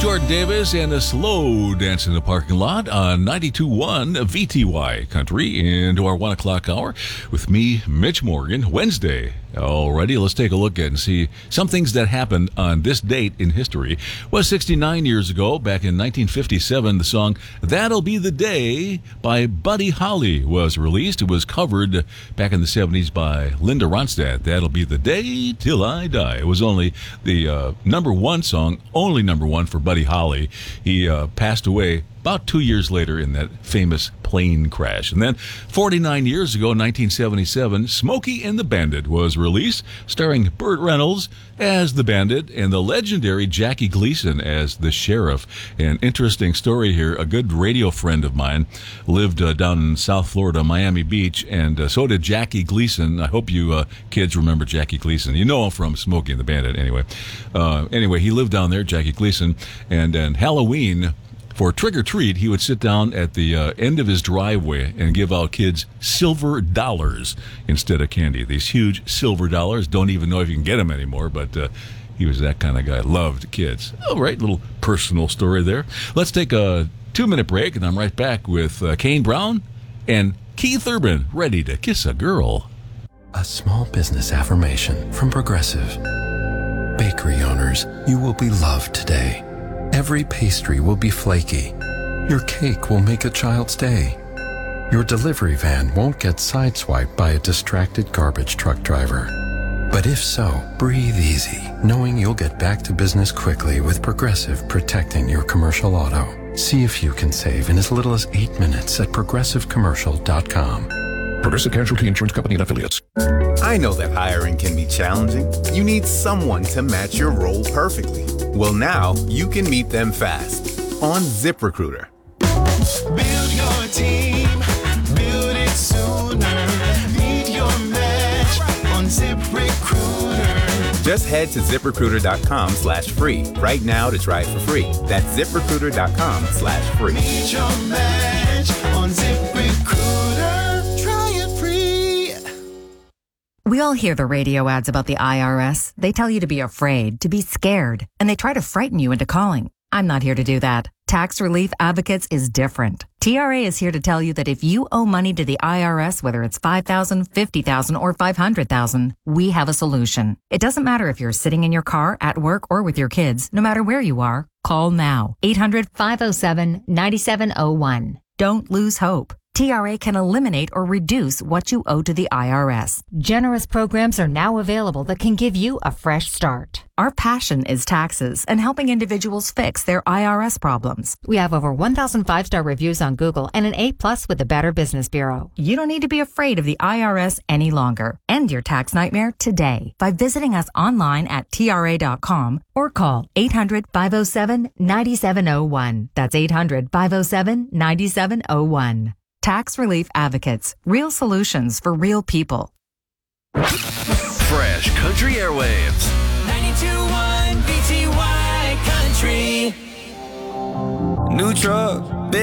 Jordan Davis and a slow dance in the parking lot on 92.1 VTY Country into our 1 o'clock hour with me, Mitch Morgan, Wednesday. Alrighty, let's take a look at and see some things that happened on this date in history. Was 69 years ago, back in 1957, the song That'll Be the Day by Buddy Holly was released. It was covered back in the 70s by Linda Ronstadt. That'll Be the Day Till I Die. It was only the number one song, only number one for Buddy Holly. He passed away about 2 years later in that famous plane crash. And then 49 years ago, 1977, Smokey and the Bandit was released, starring Burt Reynolds as the bandit and the legendary Jackie Gleason as the sheriff. An interesting story here. A good radio friend of mine lived down in South Florida, Miami Beach, and so did Jackie Gleason. I hope you kids remember Jackie Gleason. You know him from Smokey and the Bandit anyway. Anyway, he lived down there, Jackie Gleason, and then Halloween, for trick or treat, he would sit down at the end of his driveway and give out kids silver dollars instead of candy. These huge silver dollars. Don't even know if you can get them anymore, but he was that kind of guy. Loved kids. All right, little personal story there. Let's take a 2-minute break, and I'm right back with Kane Brown and Keith Urban, ready to kiss a girl. A small business affirmation from Progressive. Bakery owners, you will be loved today. Every pastry will be flaky. Your cake will make a child's day. Your delivery van won't get sideswiped by a distracted garbage truck driver. But if so, breathe easy, knowing you'll get back to business quickly with Progressive protecting your commercial auto. See if you can save in as little as 8 minutes at progressivecommercial.com. Progressive Casualty Insurance Company and Affiliates. I know that hiring can be challenging. You need someone to match your role perfectly. Well, now you can meet them fast on ZipRecruiter. Build your team, build it sooner. Meet your match on ZipRecruiter. Just head to ZipRecruiter.com/free right now to try it for free. That's ZipRecruiter.com/free. Meet your match on ZipRecruiter. Try it free. We all hear the radio ads about the IRS. They tell you to be afraid, to be scared, and they try to frighten you into calling. I'm not here to do that. Tax Relief Advocates is different. TRA is here to tell you that if you owe money to the IRS, whether it's $5,000, $50,000, or $500,000, we have a solution. It doesn't matter if you're sitting in your car, at work, or with your kids. No matter where you are, call now. 800-507-9701. Don't lose hope. TRA can eliminate or reduce what you owe to the IRS. Generous programs are now available that can give you a fresh start. Our passion is taxes and helping individuals fix their IRS problems. We have over 1,000 5-star reviews on Google and an A+ with the Better Business Bureau. You don't need to be afraid of the IRS any longer. End your tax nightmare today by visiting us online at TRA.com or call 800-507-9701. That's 800-507-9701. Tax Relief Advocates. Real solutions for real people. Fresh Country Airwaves. 92.1 VTY Country. New truck.